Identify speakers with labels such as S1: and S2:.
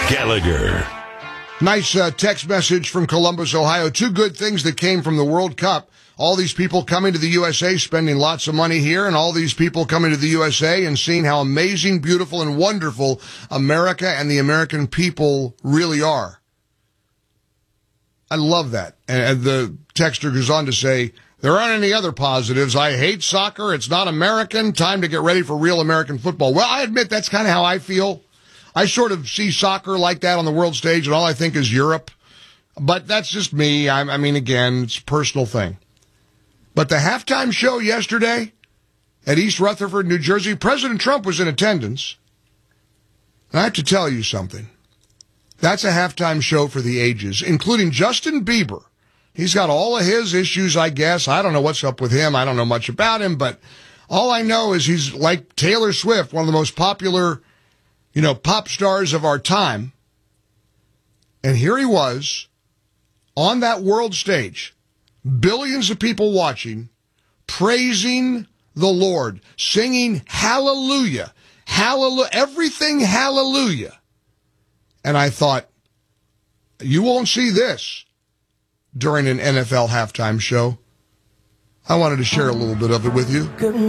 S1: Gallagher.
S2: Nice text message from Columbus, Ohio. Two good things that came from the World Cup. All these people coming to the USA, spending lots of money here, and all these people coming to the USA and seeing how amazing, beautiful, and wonderful America and the American people really are. I love that. And the texter goes on to say, there aren't any other positives. I hate soccer. It's not American. Time to get ready for real American football. Well, I admit that's kind of how I feel. I sort of see soccer like that on the world stage, and all I think is Europe. But that's just me. I mean, again, it's a personal thing. But the halftime show yesterday at East Rutherford, New Jersey, President Trump was in attendance. And I have to tell you something. That's a halftime show for the ages, including Justin Bieber. He's got all of his issues, I guess. I don't know what's up with him. I don't know much about him, but all I know is he's like Taylor Swift, one of the most popular, pop stars of our time. And here he was on that world stage, billions of people watching, praising the Lord, singing hallelujah, hallelujah, everything hallelujah. And I thought, you won't see this during an NFL halftime show. I wanted to share a little bit of it with you.